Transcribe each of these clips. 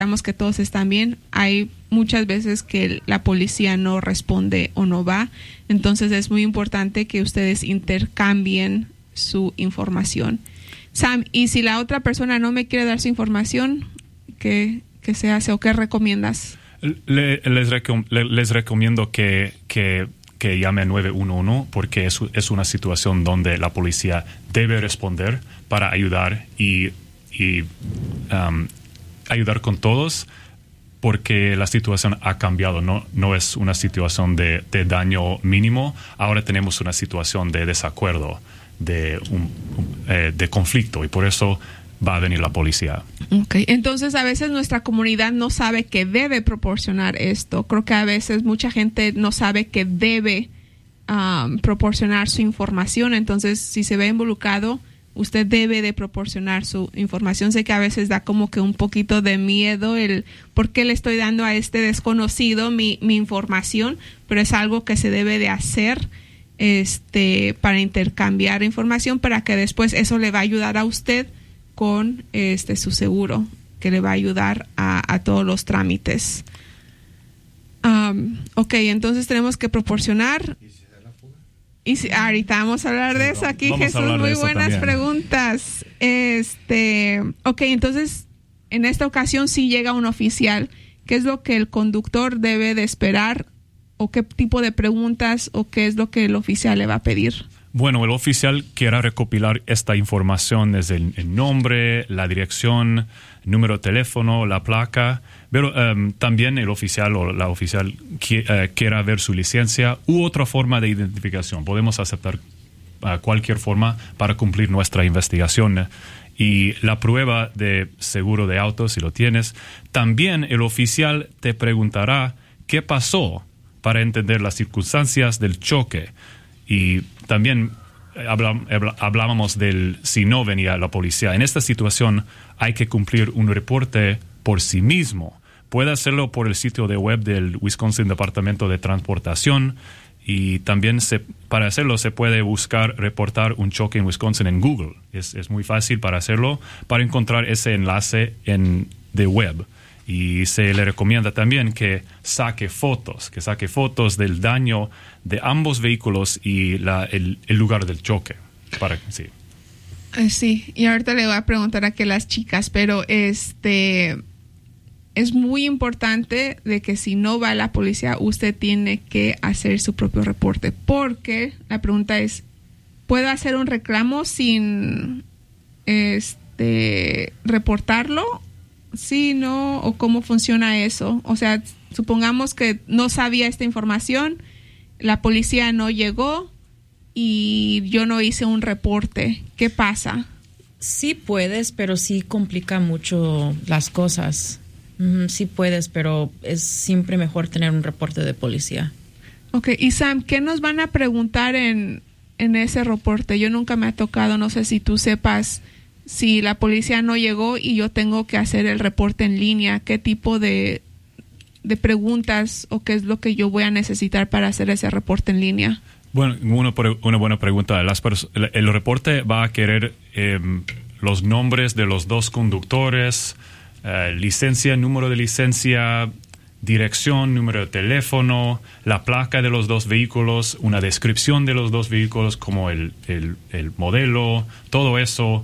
que todos están bien. Hay muchas veces que la policía no responde o no va. Entonces es muy importante que ustedes intercambien su información. Sam, y si la otra persona no me quiere dar su información, ¿qué se hace o qué recomiendas? Les recomiendo que llame 911 porque es una situación donde la policía debe responder para ayudar y ayudar con todos, porque la situación ha cambiado. No es una situación de daño mínimo. Ahora tenemos una situación de desacuerdo, de conflicto, y por eso va a venir la policía. Okay. Entonces, a veces nuestra comunidad no sabe que debe proporcionar esto. Creo que a veces mucha gente no sabe que debe proporcionar su información. Entonces, si se ve involucrado, usted debe de proporcionar su información. Sé que a veces da como que un poquito de miedo el por qué le estoy dando a este desconocido mi información, pero es algo que se debe de hacer para intercambiar información, para que después eso le va a ayudar a usted con su seguro, que le va a ayudar a todos los trámites. Ok, entonces tenemos que proporcionar. Y ahorita vamos a hablar de eso aquí, Jesús. Muy buenas también. Preguntas. Ok, entonces en esta ocasión sí llega un oficial. ¿Qué es lo que el conductor debe de esperar? ¿O qué tipo de preguntas o qué es lo que el oficial le va a pedir? Bueno, el oficial quiere recopilar esta información desde el nombre, la dirección, número de teléfono, la placa, pero también el oficial o la oficial quiera ver su licencia u otra forma de identificación. Podemos aceptar cualquier forma para cumplir nuestra investigación. Y la prueba de seguro de auto, si lo tienes. También el oficial te preguntará qué pasó para entender las circunstancias del choque. Y también hablábamos del si no venía la policía. En esta situación hay que cumplir un reporte por sí mismo. Puede hacerlo por el sitio de web del Wisconsin Departamento de Transportación, y también para hacerlo se puede buscar reportar un choque en Wisconsin en Google. Es muy fácil para hacerlo, para encontrar ese enlace de web. Y se le recomienda también que saque fotos del daño de ambos vehículos y el lugar del choque. Sí, y ahorita le voy a preguntar a las chicas, pero es muy importante de que si no va a la policía, usted tiene que hacer su propio reporte, porque la pregunta es, ¿puedo hacer un reclamo sin reportarlo? Sí, no, o cómo funciona eso. O sea, supongamos que no sabía esta información, la policía no llegó y yo no hice un reporte. ¿Qué pasa? Sí puedes, pero sí complica mucho las cosas. Sí puedes, pero es siempre mejor tener un reporte de policía. Ok, y Sam, ¿qué nos van a preguntar en ese reporte? Yo nunca me ha tocado, no sé si tú sepas. Si la policía no llegó y yo tengo que hacer el reporte en línea, ¿qué tipo de preguntas o qué es lo que yo voy a necesitar para hacer ese reporte en línea? Bueno, una buena pregunta. El reporte va a querer los nombres de los dos conductores, licencia, número de licencia, dirección, número de teléfono, la placa de los dos vehículos, una descripción de los dos vehículos como el modelo, todo eso.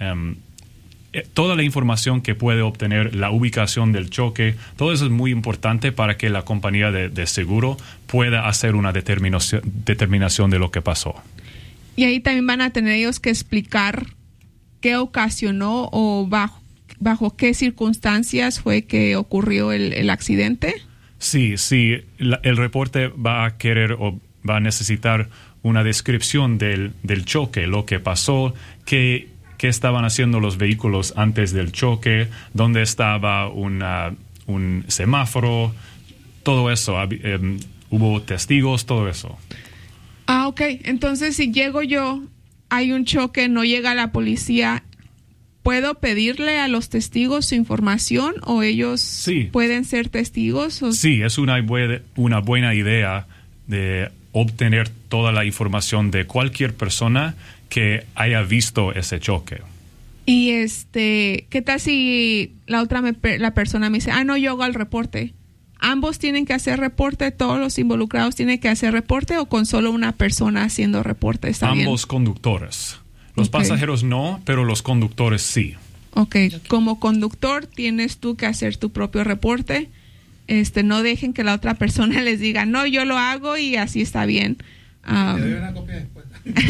Toda la información que puede obtener, la ubicación del choque, todo eso es muy importante para que la compañía de seguro pueda hacer una determinación de lo que pasó. Y ahí también van a tener ellos que explicar qué ocasionó o bajo qué circunstancias fue que ocurrió el accidente. Sí, el reporte va a querer o va a necesitar una descripción del choque, lo que pasó, qué estaban haciendo los vehículos antes del choque, dónde estaba un semáforo, todo eso. Hubo testigos, todo eso. Ok. Entonces, si llego yo, hay un choque, no llega la policía, ¿puedo pedirle a los testigos su información o ellos pueden ser testigos? Sí, es una buena idea de obtener toda la información de cualquier persona que haya visto ese choque. Y ¿qué tal si la persona me dice, no, yo hago el reporte? ¿Ambos tienen que hacer reporte? ¿Todos los involucrados tienen que hacer reporte o con solo una persona haciendo reporte? ¿Está bien? Ambos conductores. Los pasajeros no, pero los conductores sí. Okay. Como conductor tienes tú que hacer tu propio reporte. No dejen que la otra persona les diga, no, yo lo hago y así está bien. Te doy una copia después.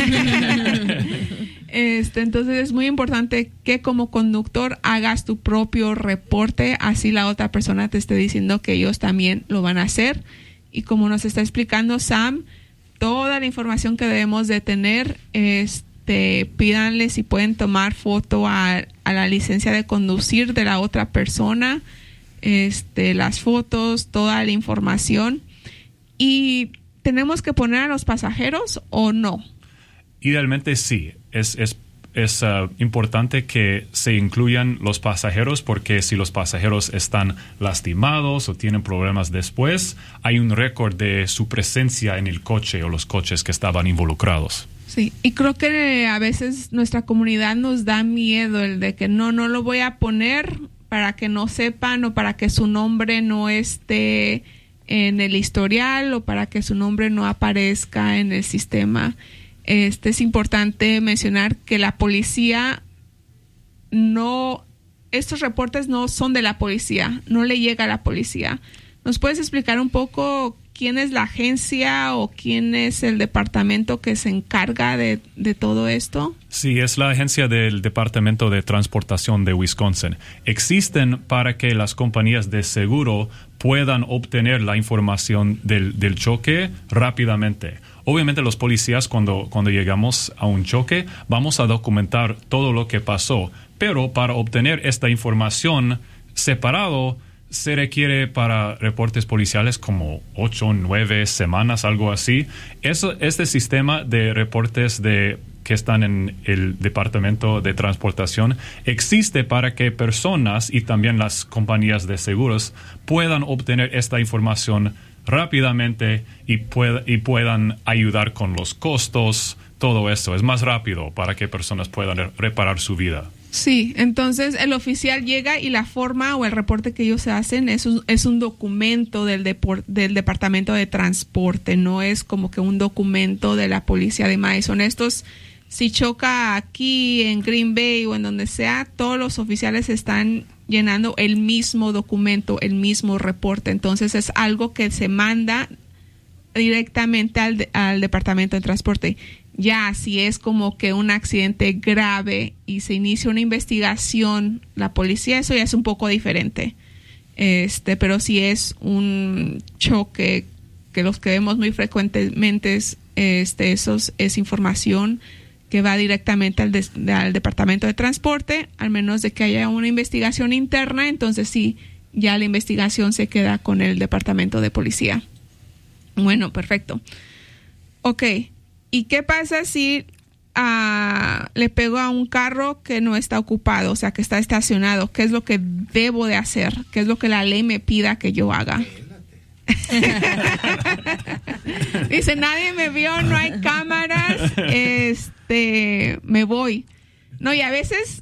Entonces es muy importante que como conductor hagas tu propio reporte, así la otra persona te esté diciendo que ellos también lo van a hacer. Y como nos está explicando Sam, toda la información que debemos de tener, pídanle si pueden tomar foto a la licencia de conducir de la otra persona, las fotos, toda la información. ¿Y tenemos que poner a los pasajeros o no? Idealmente sí. Es importante que se incluyan los pasajeros, porque si los pasajeros están lastimados o tienen problemas después, hay un récord de su presencia en el coche o los coches que estaban involucrados. Sí, y creo que a veces nuestra comunidad nos da miedo el de que no lo voy a poner para que no sepan o para que su nombre no esté en el historial o para que su nombre no aparezca en el sistema. Es importante mencionar que la policía estos reportes no son de la policía, no le llega a la policía. ¿Nos puedes explicar un poco quién es la agencia o quién es el departamento que se encarga de todo esto? Sí, es la agencia del Departamento de Transportación de Wisconsin. Existen para que las compañías de seguro puedan obtener la información del choque rápidamente. Obviamente los policías cuando llegamos a un choque vamos a documentar todo lo que pasó, pero para obtener esta información separado se requiere para reportes policiales como 8 o 9 semanas, algo así. Este sistema de reportes que están en el Departamento de Transportación existe para que personas y también las compañías de seguros puedan obtener esta información rápidamente y puedan ayudar con los costos, todo eso. Es más rápido para que personas puedan reparar su vida. Sí, entonces el oficial llega y la forma o el reporte que ellos hacen es un documento del Departamento de Transporte, no es como que un documento de la policía de Madison. Si choca aquí en Green Bay o en donde sea, todos los oficiales están llenando el mismo documento, el mismo reporte. Entonces es algo que se manda directamente al Departamento de Transporte. Ya si es como que un accidente grave y se inicia una investigación, la policía, eso ya es un poco diferente. Pero si es un choque que los que vemos muy frecuentemente, eso es información que va directamente al Departamento de Transporte, al menos de que haya una investigación interna, entonces sí, ya la investigación se queda con el Departamento de Policía. Bueno, perfecto. Ok, ¿y qué pasa si le pego a un carro que no está ocupado, o sea, que está estacionado? ¿Qué es lo que debo de hacer? ¿Qué es lo que la ley me pida que yo haga? Dice, nadie me vio, no hay cámaras, me voy. No, y a veces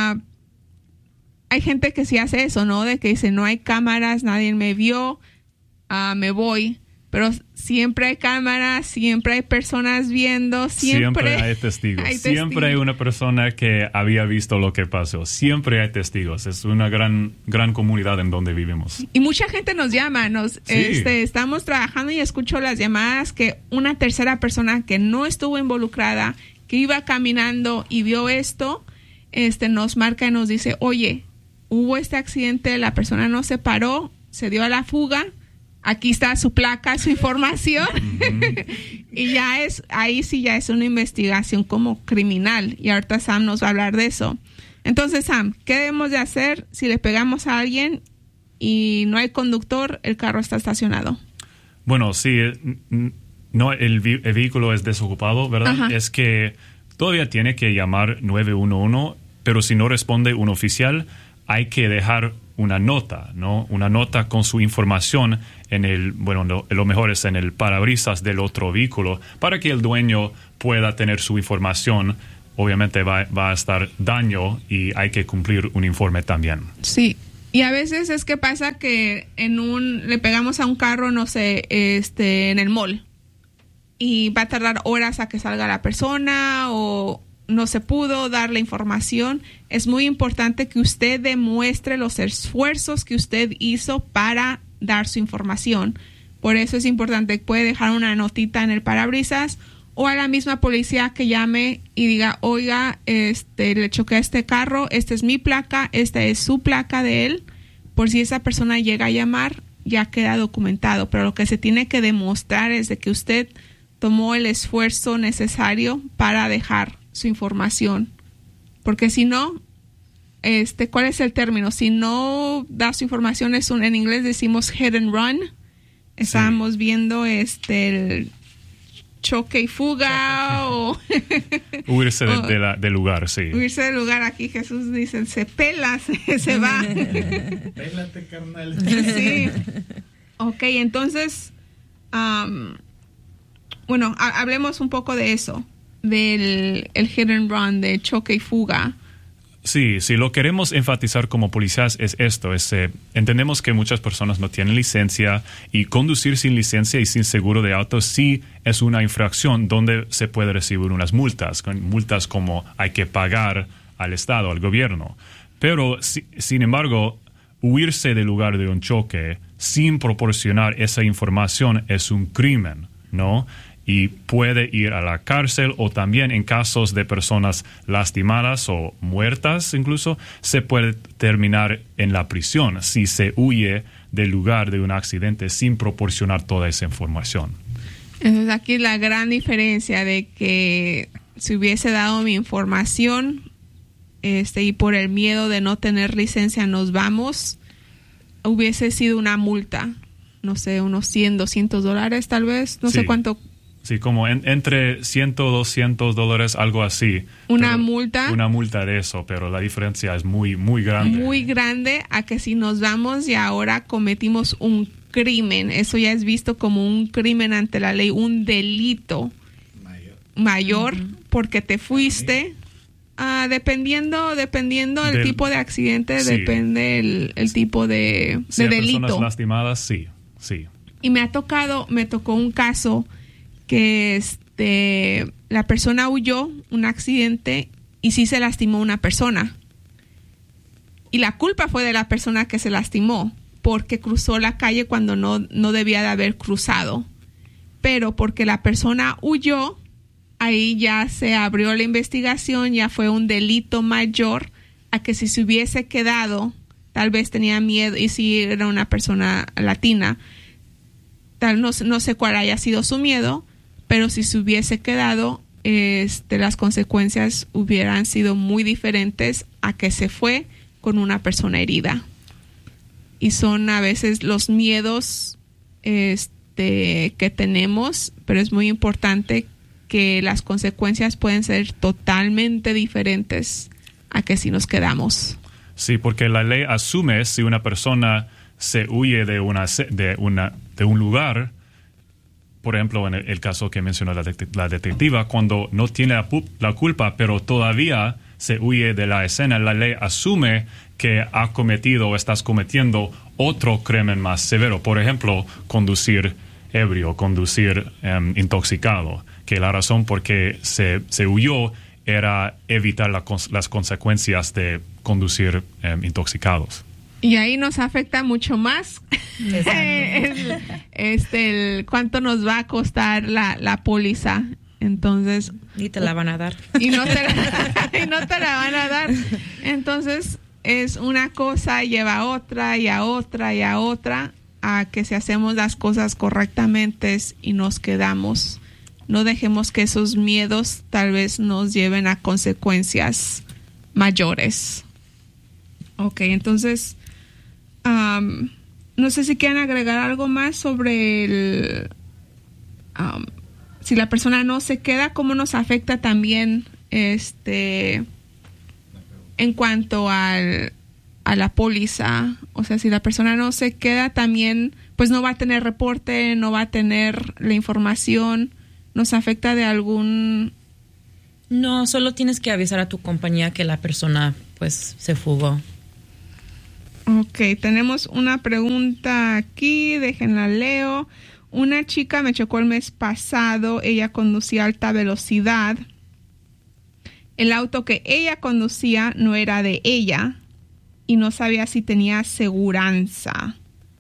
hay gente que sí hace eso, ¿no? De que dice, no hay cámaras, nadie me vio, me voy. Pero siempre hay cámaras, siempre hay personas viendo, siempre hay testigos. Siempre hay una persona que había visto lo que pasó. Siempre hay testigos. Es una gran comunidad en donde vivimos. Y mucha gente nos llama. Sí. Estamos trabajando y escucho las llamadas que una tercera persona que no estuvo involucrada, que iba caminando y vio esto, nos marca y nos dice, oye, hubo este accidente, la persona no se paró, se dio a la fuga. Aquí está su placa, su información. Y ahí sí ya es una investigación como criminal. Y ahorita Sam nos va a hablar de eso. Entonces, Sam, ¿qué debemos de hacer si le pegamos a alguien y no hay conductor, el carro está estacionado? Bueno, sí, no, el vehículo es desocupado, ¿verdad? Ajá. Es que todavía tiene que llamar 911, pero si no responde un oficial, hay que dejar una nota, ¿no? Una nota con su información lo mejor es en el parabrisas del otro vehículo, para que el dueño pueda tener su información obviamente va a estar daño y hay que cumplir un informe también. Sí. Y a veces es que pasa que le pegamos a un carro, no sé, en el mall. Y va a tardar horas a que salga la persona o no se pudo dar la información. Es muy importante que usted demuestre los esfuerzos que usted hizo para dar su información. Por eso es importante, puede dejar una notita en el parabrisas o a la misma policía que llame y diga, oiga, le choqué a este carro, esta es mi placa, esta es su placa de él. Por si esa persona llega a llamar, ya queda documentado. Pero lo que se tiene que demostrar es de que usted tomó el esfuerzo necesario para dejar su información. Porque si no, ¿cuál es el término? Si no da su información, en inglés decimos hit and run. Estábamos viendo el choque y fuga o huirse del lugar, sí. Huirse del lugar. Aquí Jesús dice, se pela, se va. Pélate, carnal. Sí. Ok, entonces, bueno, hablemos un poco de eso, del hit and run, de choque y fuga. Sí, lo queremos enfatizar como policías es esto, entendemos que muchas personas no tienen licencia y conducir sin licencia y sin seguro de auto sí es una infracción donde se puede recibir unas multas como hay que pagar al Estado, al gobierno. Pero, sin embargo, huirse del lugar de un choque sin proporcionar esa información es un crimen, ¿no? Y puede ir a la cárcel o también en casos de personas lastimadas o muertas incluso, se puede terminar en la prisión si se huye del lugar de un accidente sin proporcionar toda esa información. Entonces aquí la gran diferencia de que si hubiese dado mi información y por el miedo de no tener licencia nos vamos, hubiese sido una multa, no sé, unos $100, $200 tal vez, no sé cuánto. Sí, como entre $100, $200, algo así. Una multa de eso, pero la diferencia es muy, muy grande. Muy grande a que si nos vamos y ahora cometimos un crimen, eso ya es visto como un crimen ante la ley, un delito mayor porque te fuiste. Dependiendo del tipo de accidente, sí. Depende el tipo de delito. Personas lastimadas, sí. Y me tocó un caso que la persona huyó, un accidente, y sí se lastimó una persona. Y la culpa fue de la persona que se lastimó, porque cruzó la calle cuando no debía de haber cruzado. Pero porque la persona huyó, ahí ya se abrió la investigación, ya fue un delito mayor a que si se hubiese quedado, tal vez tenía miedo, y si era una persona latina, no sé cuál haya sido su miedo, pero si se hubiese quedado, las consecuencias hubieran sido muy diferentes a que se fue con una persona herida. Y son a veces los miedos que tenemos, pero es muy importante que las consecuencias pueden ser totalmente diferentes a que si nos quedamos. Sí, porque la ley asume si una persona se huye de un lugar. Por ejemplo, en el caso que mencionó la detectiva, cuando no tiene la culpa, pero todavía se huye de la escena, la ley asume que ha cometido o estás cometiendo otro crimen más severo. Por ejemplo, conducir ebrio, conducir intoxicado, que la razón por qué se huyó era evitar las consecuencias de conducir intoxicados. Y ahí nos afecta mucho más el cuánto nos va a costar la póliza. Entonces, y te la van a dar. Y no te la van a dar. Entonces, es una cosa lleva a otra y a otra y a otra, a que si hacemos las cosas correctamente y nos quedamos, no dejemos que esos miedos tal vez nos lleven a consecuencias mayores. Ok, entonces no sé si quieren agregar algo más sobre si la persona no se queda, cómo nos afecta también en cuanto a la póliza. O sea, si la persona no se queda, también pues no va a tener reporte, no va a tener la información. Nos afecta de algún No, solo tienes que avisar a tu compañía que la persona pues se fugó. Ok, tenemos una pregunta aquí, déjenla leo. Una chica me chocó el mes pasado, ella conducía a alta velocidad. El auto que ella conducía no era de ella y no sabía si tenía seguranza.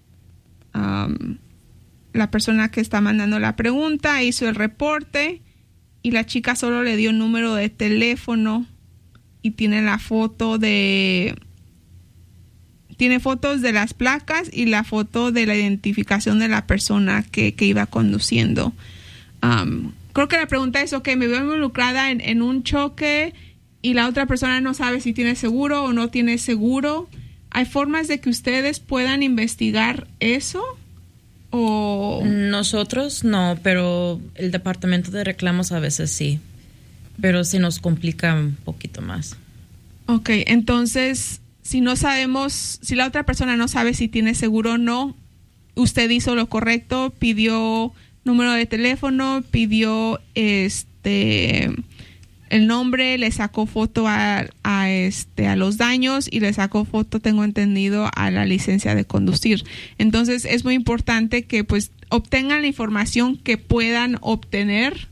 La persona que está mandando la pregunta hizo el reporte y la chica solo le dio un número de teléfono y tiene la foto de... Tiene fotos de las placas y la foto de la identificación de la persona que iba conduciendo. Creo que la pregunta es, me veo involucrada en un choque y la otra persona no sabe si tiene seguro o no tiene seguro. ¿Hay formas de que ustedes puedan investigar eso? ¿O? Nosotros no, pero el departamento de reclamos a veces sí. Pero se nos complica un poquito más. Ok, entonces... Si no sabemos, si la otra persona no sabe si tiene seguro o no, usted hizo lo correcto, pidió número de teléfono, pidió el nombre, le sacó foto a los daños y le sacó foto, tengo entendido, a la licencia de conducir. Entonces es muy importante que pues obtengan la información que puedan obtener,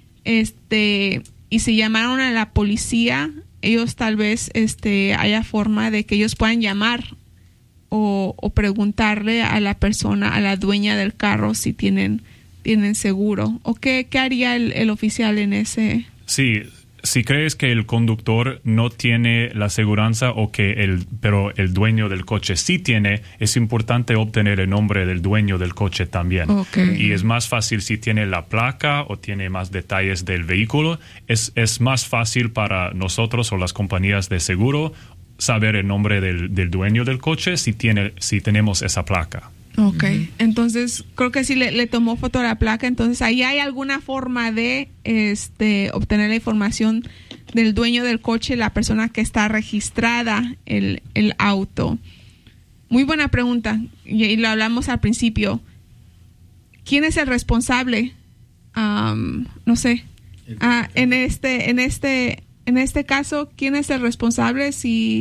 y si llamaron a la policía, ellos tal vez haya forma de que ellos puedan llamar o preguntarle a la persona, a la dueña del carro, si tienen seguro. ¿O qué haría el oficial en ese? Sí, si crees que el conductor no tiene la aseguranza pero el dueño del coche sí tiene, es importante obtener el nombre del dueño del coche también. Okay. Y es más fácil si tiene la placa o tiene más detalles del vehículo. Es más fácil para nosotros o las compañías de seguro saber el nombre del dueño del coche si tenemos esa placa. Ok, entonces creo que si le tomó foto a la placa, entonces ahí hay alguna forma de obtener la información del dueño del coche, la persona que está registrada el auto. Muy buena pregunta, y lo hablamos al principio. ¿Quién es el responsable? No sé. En este caso, ¿quién es el responsable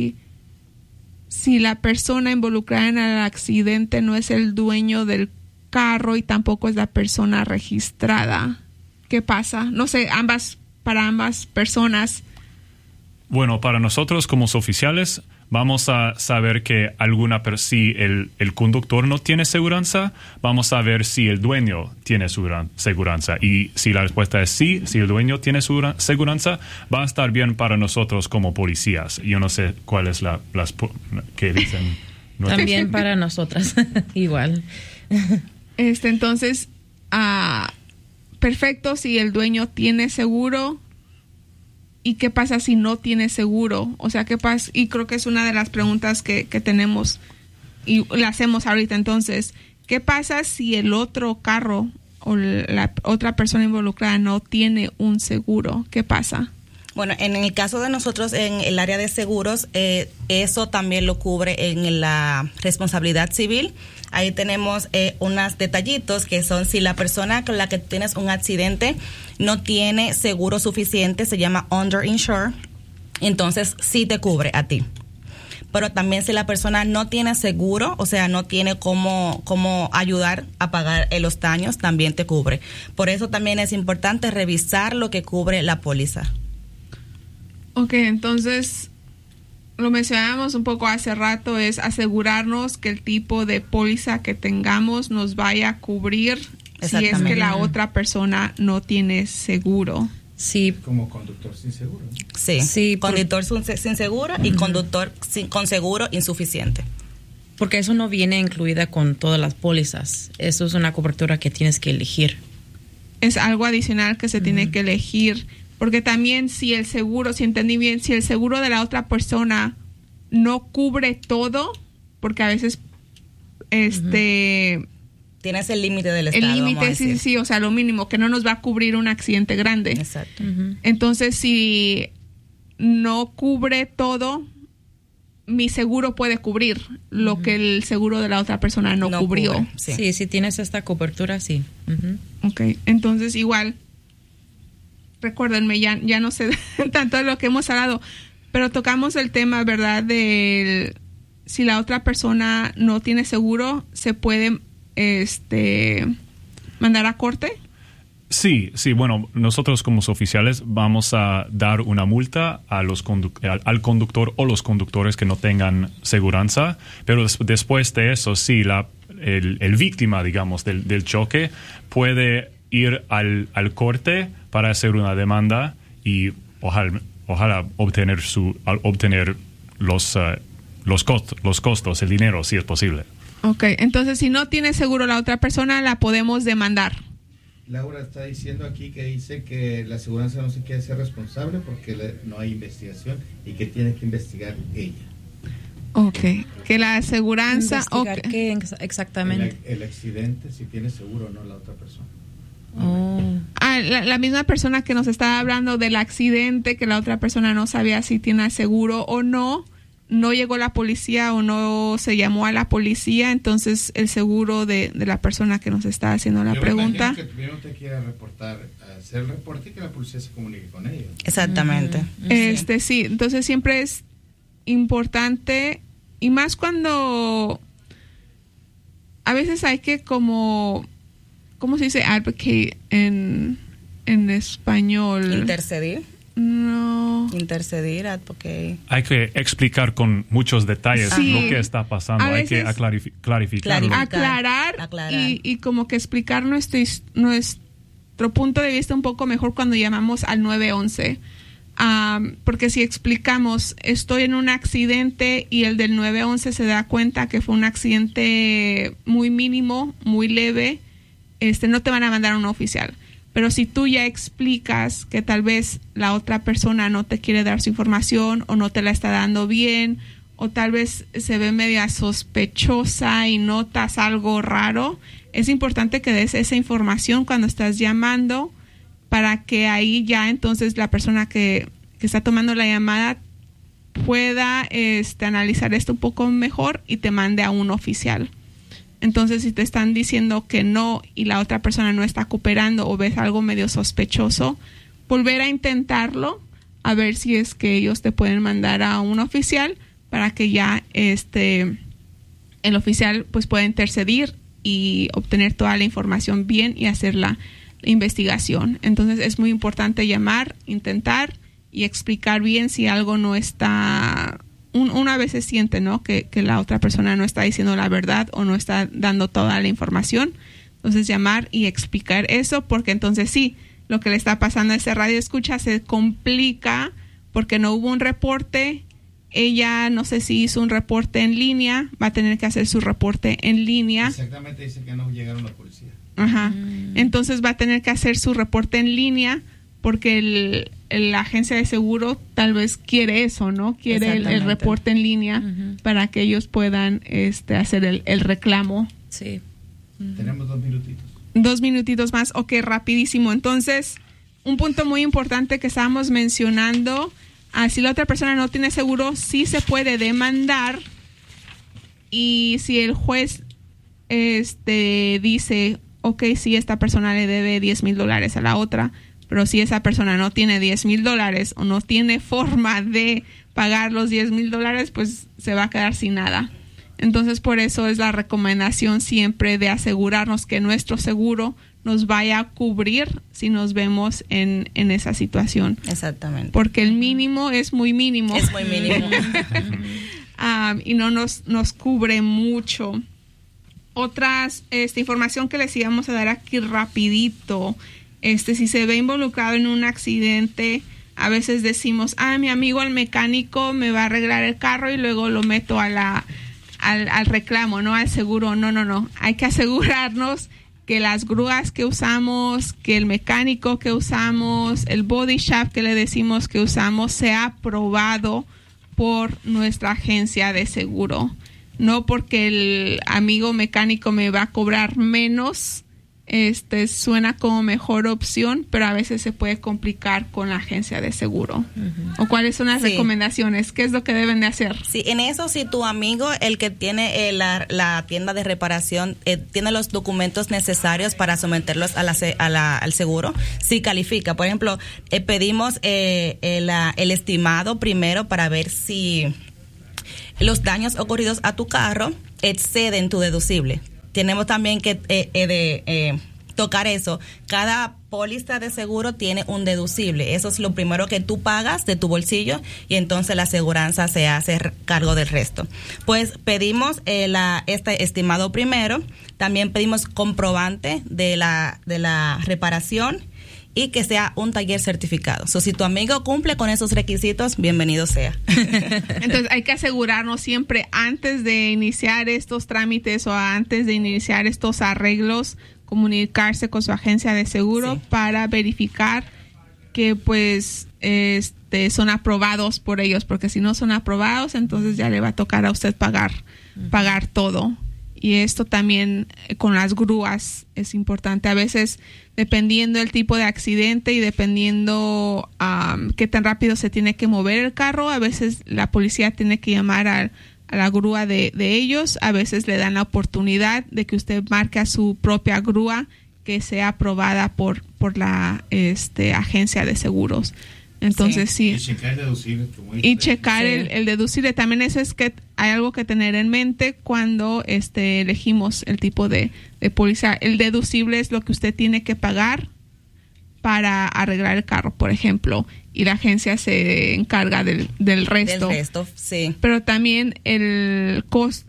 si la persona involucrada en el accidente no es el dueño del carro y tampoco es la persona registrada? ¿Qué pasa? No sé, para ambas personas. Bueno, para nosotros como oficiales vamos a saber que si el conductor no tiene seguranza, vamos a ver si el dueño tiene seguranza. Y si la respuesta es sí, si el dueño tiene seguranza, va a estar bien para nosotros como policías. Yo no sé cuál es las que dicen. También para nosotras, igual. Entonces, perfecto, si el dueño tiene seguro. ¿Y qué pasa si no tiene seguro? O sea, ¿qué pasa? Y creo que es una de las preguntas que tenemos y la hacemos ahorita. Entonces, ¿qué pasa si el otro carro o la otra persona involucrada no tiene un seguro? ¿Qué pasa? Bueno, en el caso de nosotros en el área de seguros, eso también lo cubre en la responsabilidad civil. Ahí tenemos unos detallitos que son si la persona con la que tienes un accidente no tiene seguro suficiente, se llama underinsured, entonces sí te cubre a ti. Pero también si la persona no tiene seguro, o sea, no tiene cómo ayudar a pagar los daños, también te cubre. Por eso también es importante revisar lo que cubre la póliza. Ok, entonces lo mencionábamos un poco hace rato, es asegurarnos que el tipo de póliza que tengamos nos vaya a cubrir si es que la otra persona no tiene seguro. Sí. Como conductor sin seguro, ¿no? Sí, conductor sin seguro y conductor con seguro insuficiente. Porque eso no viene incluida con todas las pólizas. Eso es una cobertura que tienes que elegir. Es algo adicional que se tiene que elegir. Porque también si el seguro, si entendí bien, si el seguro de la otra persona no cubre todo, porque a veces tienes el límite del estado. El límite, sí, o sea, lo mínimo, que no nos va a cubrir un accidente grande. Exacto. Entonces, si no cubre todo, mi seguro puede cubrir lo que el seguro de la otra persona no cubrió. Cubre, sí, si tienes esta cobertura, sí. Ok, entonces igual recuérdenme, ya no sé tanto de lo que hemos hablado, pero tocamos el tema, ¿verdad? De si la otra persona no tiene seguro, ¿se puede mandar a corte? Sí, bueno, nosotros como oficiales vamos a dar una multa a al conductor o los conductores que no tengan seguranza, pero después de eso, sí, el víctima, digamos, del choque puede ir al corte para hacer una demanda y ojalá obtener los costos, el dinero, si es posible. Ok, entonces si no tiene seguro la otra persona, la podemos demandar. Laura está diciendo aquí que dice que la aseguranza no se quiere ser responsable porque no hay investigación y que tiene que investigar ella. Ok, que la aseguranza... ¿Investigar qué exactamente? El accidente, si tiene seguro o no la otra persona. La misma persona que nos estaba hablando del accidente, que la otra persona no sabía si tiene seguro o no llegó la policía o no se llamó a la policía, entonces el seguro de la persona que nos está haciendo la pregunta. Que primero te quiera hacer el reporte y que la policía se comunique con ellos. Exactamente. Sí, entonces siempre es importante, y más cuando a veces hay que ¿cómo se dice advocate en español? Intercedir. No. Intercedir, advocate. Hay que explicar con muchos detalles Sí. lo que está pasando. Hay que clarificarlo. Aclarar. Y como que explicar nuestro punto de vista un poco mejor cuando llamamos al 911. Porque si explicamos, estoy en un accidente y el del 911 se da cuenta que fue un accidente muy mínimo, muy leve, no te van a mandar a un oficial. Pero si tú ya explicas que tal vez la otra persona no te quiere dar su información o no te la está dando bien, o tal vez se ve media sospechosa y notas algo raro, es importante que des esa información cuando estás llamando para que ahí ya entonces la persona que está tomando la llamada pueda analizar esto un poco mejor y te mande a un oficial. Entonces, si te están diciendo que no y la otra persona no está cooperando o ves algo medio sospechoso, volver a intentarlo a ver si es que ellos te pueden mandar a un oficial para que ya el oficial pues pueda intercedir y obtener toda la información bien y hacer la investigación. Entonces, es muy importante llamar, intentar y explicar bien si algo no está... Una vez se siente, ¿no? Que la otra persona no está diciendo la verdad o no está dando toda la información. Entonces llamar y explicar eso, porque entonces sí, lo que le está pasando a ese radio escucha se complica porque no hubo un reporte. Ella no sé si hizo un reporte en línea, va a tener que hacer su reporte en línea. Exactamente, dice que no llegaron la policía. Ajá. Entonces va a tener que hacer su reporte en línea porque la agencia de seguro tal vez quiere eso, ¿no? Quiere el reporte en línea para que ellos puedan hacer el reclamo. Sí. Tenemos 2 minutitos. 2 minutitos más. Ok, rapidísimo. Entonces, un punto muy importante que estábamos mencionando, si la otra persona no tiene seguro, sí se puede demandar, y si el juez dice, ok, sí, esta persona le debe $10,000 a la otra, pero si esa persona no tiene $10,000 o no tiene forma de pagar los $10,000, pues se va a quedar sin nada. Entonces, por eso es la recomendación siempre de asegurarnos que nuestro seguro nos vaya a cubrir si nos vemos en esa situación. Exactamente. Porque el mínimo es muy mínimo. Es muy mínimo. Y no nos cubre mucho. Otras información que les íbamos a dar aquí rapidito. Si se ve involucrado en un accidente, a veces decimos, mi amigo el mecánico me va a arreglar el carro y luego lo meto al reclamo, ¿no? Al seguro. No. Hay que asegurarnos que las grúas que usamos, que el mecánico que usamos, el body shop que le decimos que usamos, sea aprobado por nuestra agencia de seguro. No porque el amigo mecánico me va a cobrar menos suena como mejor opción, pero a veces se puede complicar con la agencia de seguro. ¿O cuáles son las recomendaciones? ¿Qué es lo que deben de hacer? Sí, en eso, si tu amigo, el que tiene la tienda de reparación, tiene los documentos necesarios para someterlos al seguro, sí califica. Por ejemplo, pedimos el estimado primero para ver si los daños ocurridos a tu carro exceden tu deducible. Tenemos también que tocar eso. Cada póliza de seguro tiene un deducible. Eso es lo primero que tú pagas de tu bolsillo y entonces la aseguranza se hace cargo del resto. Pues pedimos este estimado primero. También pedimos comprobante de la reparación y que sea un taller certificado. Si tu amigo cumple con esos requisitos, bienvenido sea. Entonces hay que asegurarnos siempre antes de iniciar estos trámites o antes de iniciar estos arreglos, comunicarse con su agencia de seguro para verificar que pues son aprobados por ellos, porque si no son aprobados, entonces ya le va a tocar a usted pagar todo. Y esto también con las grúas es importante. A veces, dependiendo del tipo de accidente y dependiendo qué tan rápido se tiene que mover el carro, a veces la policía tiene que llamar a la grúa de ellos. A veces le dan la oportunidad de que usted marque a su propia grúa que sea aprobada por la agencia de seguros. Entonces sí. Y checar el deducible. Y checar el deducible. También eso es que hay algo que tener en mente cuando elegimos el tipo de póliza. El deducible es lo que usted tiene que pagar para arreglar el carro, por ejemplo, y la agencia se encarga del resto. Del resto, sí. Pero también el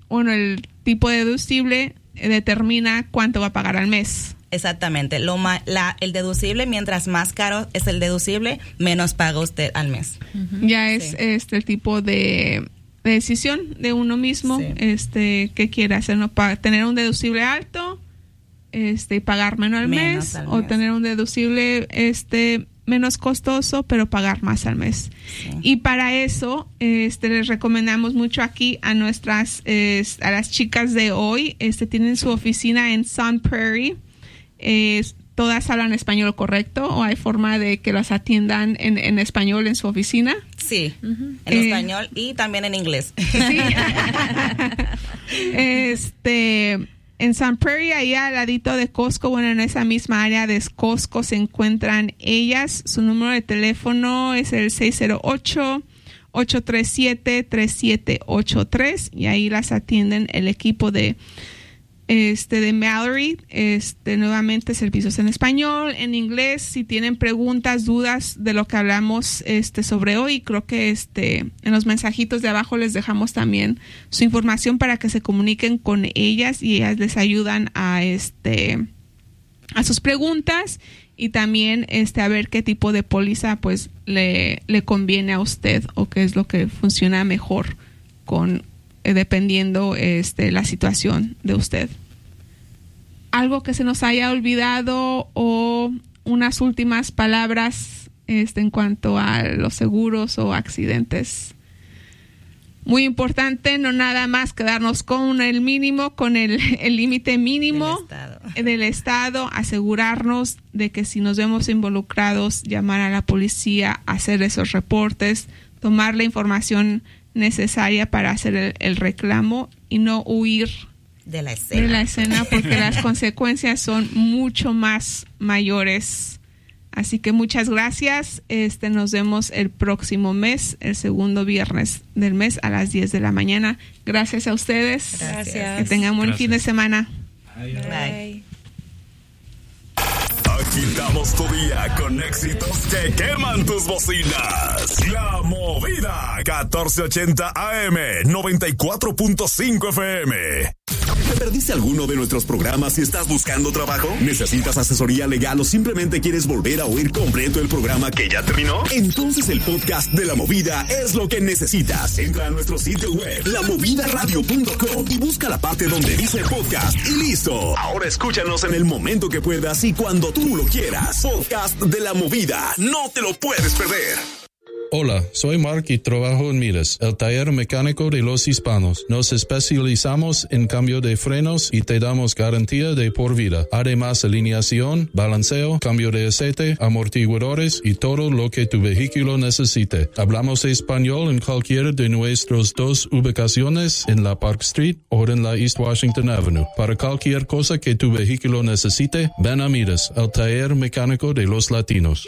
tipo de deducible determina cuánto va a pagar al mes. Exactamente. El deducible, mientras más caro es el deducible, menos paga usted al mes. Ya es el tipo de decisión de uno mismo, que quiere hacer, ¿no? Para tener un deducible alto, y pagar menos al mes, o tener un deducible menos costoso, pero pagar más al mes. Sí. Y para eso, les recomendamos mucho aquí a a las chicas de hoy, tienen su oficina en Sun Prairie. ¿Todas hablan español correcto o hay forma de que las atiendan en español en su oficina? Sí, en español y también en inglés. Sí. En Sun Prairie, ahí al ladito de Costco, en esa misma área de Costco se encuentran ellas. Su número de teléfono es el 608-837-3783 y ahí las atienden el equipo de Mallory, nuevamente servicios en español, en inglés. Si tienen preguntas, dudas de lo que hablamos sobre hoy, creo que en los mensajitos de abajo les dejamos también su información para que se comuniquen con ellas y ellas les ayudan a sus preguntas y también a ver qué tipo de póliza pues le conviene a usted o qué es lo que funciona mejor dependiendo la situación de usted. Algo que se nos haya olvidado o unas últimas palabras en cuanto a los seguros o accidentes. Muy importante, no nada más quedarnos con el mínimo, con el límite mínimo del estado, asegurarnos de que si nos vemos involucrados, llamar a la policía, hacer esos reportes, tomar la información necesaria para hacer el reclamo y no huir de la escena porque las consecuencias son mucho más mayores. Así que muchas gracias. Nos vemos el próximo mes, el segundo viernes del mes a las 10 de la mañana. Gracias a ustedes. Gracias. Que tengan buen fin de semana. Bye. Agitamos tu día con éxitos que queman tus bocinas. La Movida 1480 AM 94.5 FM. ¿Te perdiste alguno de nuestros programas y estás buscando trabajo? ¿Necesitas asesoría legal o simplemente quieres volver a oír completo el programa que ya terminó? Entonces el podcast de La Movida es lo que necesitas. Entra a nuestro sitio web, lamovidaradio.com y busca la parte donde dice podcast y listo. Ahora escúchanos en el momento que puedas y cuando tú lo quieras. Podcast de La Movida. No te lo puedes perder. Hola, soy Mark y trabajo en Midas, el taller mecánico de los hispanos. Nos especializamos en cambio de frenos y te damos garantía de por vida. Además, alineación, balanceo, cambio de aceite, amortiguadores y todo lo que tu vehículo necesite. Hablamos español en cualquiera de nuestras 2 ubicaciones en la Park Street o en la East Washington Avenue. Para cualquier cosa que tu vehículo necesite, ven a Midas, el taller mecánico de los latinos.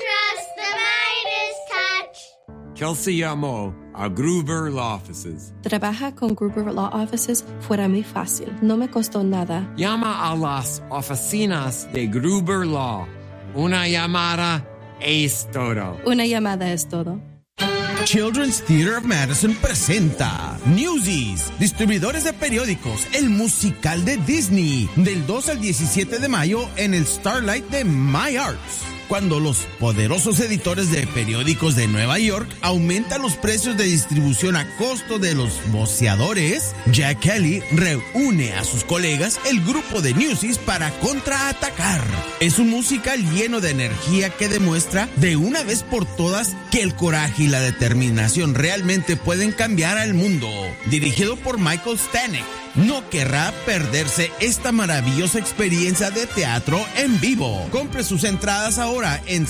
Kelsey llamó a Gruber Law Offices. Trabaja con Gruber Law Offices fuera muy fácil. No me costó nada. Llama a las oficinas de Gruber Law. Una llamada es todo. Una llamada es todo. Children's Theater of Madison presenta Newsies, distribuidores de periódicos, el musical de Disney, del 2 al 17 de mayo en el Starlight de My Arts. Cuando los poderosos editores de periódicos de Nueva York aumentan los precios de distribución a costo de los voceadores, Jack Kelly reúne a sus colegas, el grupo de Newsies, para contraatacar. Es un musical lleno de energía que demuestra de una vez por todas que el coraje y la determinación realmente pueden cambiar al mundo. Dirigido por Michael Stanek, no querrá perderse esta maravillosa experiencia de teatro en vivo. Compre sus entradas ahora en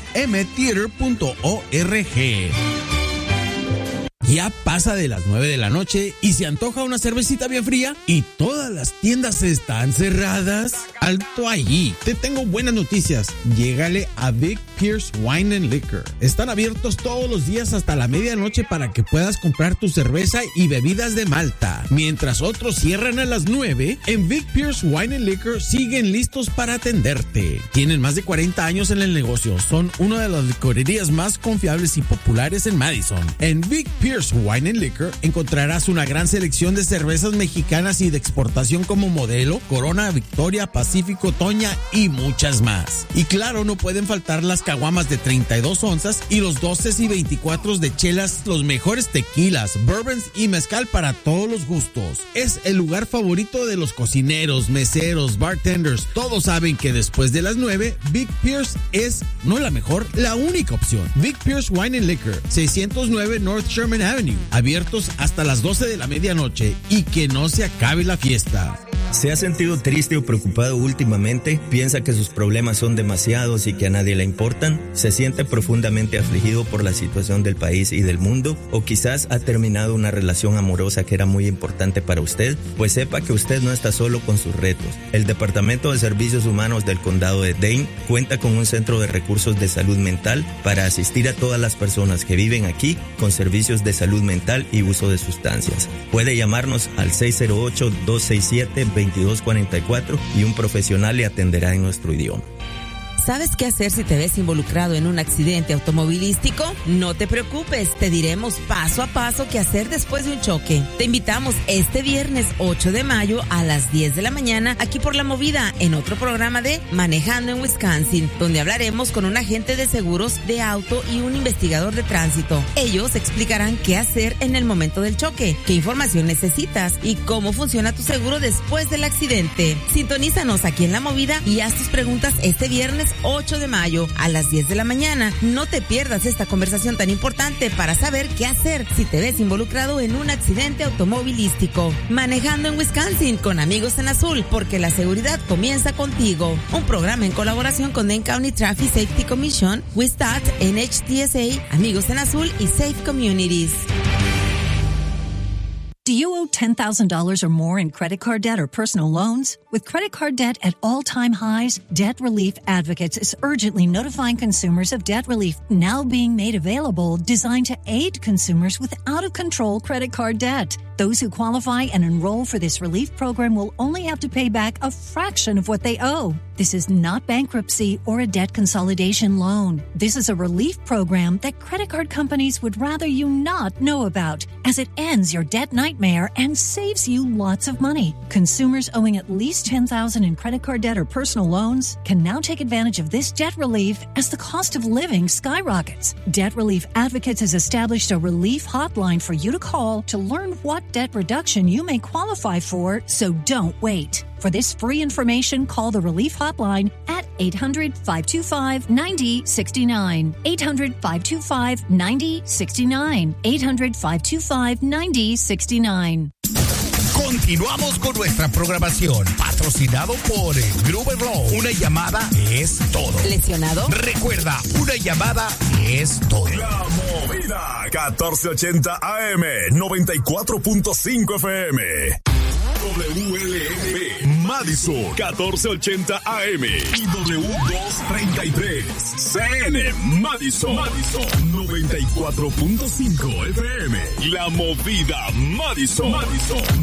ctmtheater.org. Ya pasa de las 9 de la noche y se antoja una cervecita bien fría y todas las tiendas están cerradas. Alto allí. Te tengo buenas noticias. Llégale a Vic Pierce Wine and Liquor. Están abiertos todos los días hasta la medianoche para que puedas comprar tu cerveza y bebidas de Malta. Mientras otros cierran a las 9, en Vic Pierce Wine and Liquor siguen listos para atenderte. Tienen más de 40 años en el negocio. Son una de las licorerías más confiables y populares en Madison. En Vic Pierce Wine and Liquor encontrarás una gran selección de cervezas mexicanas y de exportación como Modelo, Corona, Victoria, Pacífico, Toña y muchas más. Y claro, no pueden faltar las caguamas de 32 onzas y los 12 y 24 de chelas, los mejores tequilas, bourbons y mezcal para todos los gustos. Es el lugar favorito de los cocineros, meseros, bartenders. Todos saben que después de las 9, Vic Pierce es no la mejor, la única opción. Vic Pierce Wine and Liquor, 609 North Sherman Avenue, abiertos hasta las 12 de la medianoche y que no se acabe la fiesta. ¿Se ha sentido triste o preocupado últimamente? ¿Piensa que sus problemas son demasiados y que a nadie le importan? ¿Se siente profundamente afligido por la situación del país y del mundo? ¿O quizás ha terminado una relación amorosa que era muy importante para usted? Pues sepa que usted no está solo con sus retos. El Departamento de Servicios Humanos del Condado de Dane cuenta con un centro de recursos de salud mental para asistir a todas las personas que viven aquí con servicios de salud mental y uso de sustancias. Puede llamarnos al 608-267-2244 y un profesional le atenderá en nuestro idioma. ¿Sabes qué hacer si te ves involucrado en un accidente automovilístico? No te preocupes, te diremos paso a paso qué hacer después de un choque. Te invitamos este viernes 8 de mayo a las 10 de la mañana aquí por La Movida en otro programa de Manejando en Wisconsin, donde hablaremos con un agente de seguros de auto y un investigador de tránsito. Ellos explicarán qué hacer en el momento del choque, qué información necesitas y cómo funciona tu seguro después del accidente. Sintonízanos aquí en La Movida y haz tus preguntas este viernes 8 de mayo a las 10 de la mañana. No te pierdas esta conversación tan importante para saber qué hacer si te ves involucrado en un accidente automovilístico. Manejando en Wisconsin con Amigos en Azul, porque la seguridad comienza contigo. Un programa en colaboración con Dane County Traffic Safety Commission, WSTAT, NHTSA, Amigos en Azul y Safe Communities. Do you owe $10,000 or more in credit card debt or personal loans? With credit card debt at all-time highs, Debt Relief Advocates is urgently notifying consumers of debt relief now being made available, designed to aid consumers with out-of-control credit card debt. Those who qualify and enroll for this relief program will only have to pay back a fraction of what they owe. This is not bankruptcy or a debt consolidation loan. This is a relief program that credit card companies would rather you not know about, as it ends your debt nightmare and saves you lots of money. Consumers owing at least $10,000 in credit card debt or personal loans can now take advantage of this debt relief as the cost of living skyrockets. Debt Relief Advocates has established a relief hotline for you to call to learn what debt reduction you may qualify for, so don't wait. For this free information, call the Relief Hotline at 800-525-9069. 800-525-9069. 800-525-9069. Continuamos con nuestra programación, patrocinado por Gruber Law. Una llamada es todo. ¿Lesionado? Recuerda, una llamada es todo. La Movida, 1480 AM, 94.5 FM. WLNB, Madison, 1480 AM y W233, CN, Madison, 94.5 FM. La Movida, Madison.